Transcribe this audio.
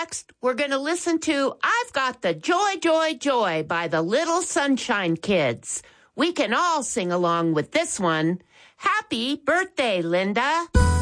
next, we're going to listen to I've Got the Joy, Joy, Joy by the Little Sunshine Kids. We can all sing along with this one. Happy birthday, Linda.